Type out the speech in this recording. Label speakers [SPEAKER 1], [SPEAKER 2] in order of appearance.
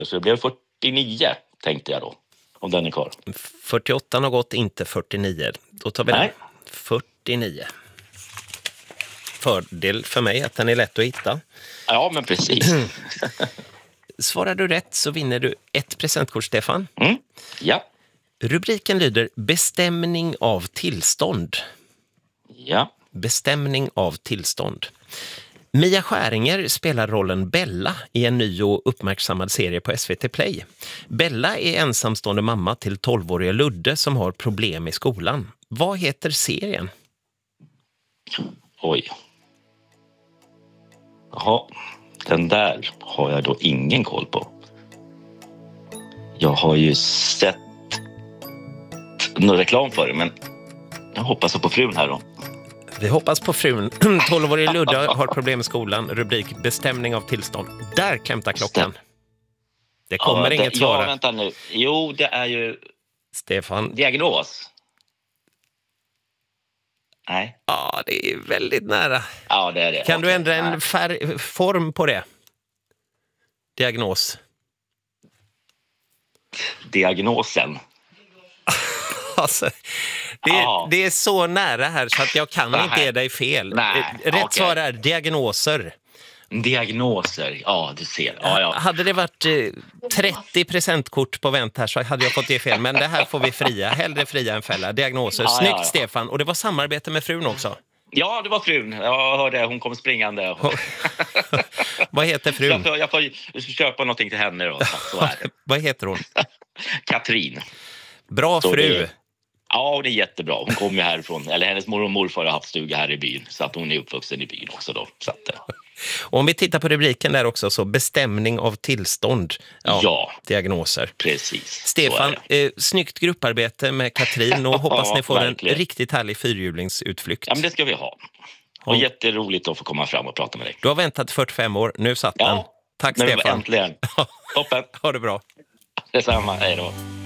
[SPEAKER 1] Så det blev 49, tänkte jag då. Om den är kvar.
[SPEAKER 2] 48 har gått, inte 49. Då tar vi den. 49. Fördel för mig att den är lätt att hitta.
[SPEAKER 1] Ja, men precis.
[SPEAKER 2] Svarar du rätt så vinner du ett presentkort, Stefan.
[SPEAKER 1] Ja.
[SPEAKER 2] Rubriken lyder bestämning av tillstånd.
[SPEAKER 1] Ja.
[SPEAKER 2] Bestämning av tillstånd. Mia Skäringer spelar rollen Bella i en ny och uppmärksammad serie på SVT Play. Bella är ensamstående mamma till 12-åriga Ludde som har problem i skolan. Vad heter serien?
[SPEAKER 1] Oj. Jaha, den där har jag då ingen koll på. Jag har ju sett någon reklam för det, men jag hoppas på frun här då.
[SPEAKER 2] Vi hoppas på frun. 12-årig Ludde har problem i skolan. Rubrik bestämning av tillstånd. Där klämtar klockan. Det kommer inget svar.
[SPEAKER 1] Ja, vänta nu. Jo, det är ju...
[SPEAKER 2] Stefan.
[SPEAKER 1] Diagnos. Nej.
[SPEAKER 2] Ja, det är väldigt nära.
[SPEAKER 1] Ja, det är det.
[SPEAKER 2] Kan du ändra en form på det? Diagnos.
[SPEAKER 1] Diagnosen.
[SPEAKER 2] Alltså, det är så nära här så att jag kan inte ge dig fel. Rätt svar är diagnoser.
[SPEAKER 1] Diagnoser, ja du ser. Ja.
[SPEAKER 2] Hade det varit 30 presentkort på vänt här så hade jag fått ge fel. Men det här får vi fria. Hellre fria än fälla. Diagnoser. Snyggt Stefan. Och det var samarbete med frun också. Ja,
[SPEAKER 1] det var frun. Jag hörde hon kom springande.
[SPEAKER 2] Vad heter frun?
[SPEAKER 1] Jag får köpa någonting till henne då. Så är det.
[SPEAKER 2] Vad heter hon?
[SPEAKER 1] Katrin.
[SPEAKER 2] Bra
[SPEAKER 1] så
[SPEAKER 2] fru.
[SPEAKER 1] Ja, det är jättebra. Hon kommer ju härifrån, eller hennes mor och morfar har haft stuga här i byn. Så att hon är uppvuxen i byn också då. Så att,
[SPEAKER 2] och om vi tittar på rubriken där också så bestämning av tillstånd. Ja. Diagnoser.
[SPEAKER 1] Precis.
[SPEAKER 2] Stefan, snyggt grupparbete med Katrin och hoppas ni får verkligen en riktigt härlig fyrhjulingsutflykt.
[SPEAKER 1] Ja, men det ska vi ha. Och jätteroligt att få komma fram och prata med dig.
[SPEAKER 2] Du har väntat 45 år, nu satt den. Tack Stefan.
[SPEAKER 1] Äntligen. Toppen.
[SPEAKER 2] Ha det bra.
[SPEAKER 1] Detsamma, hej då.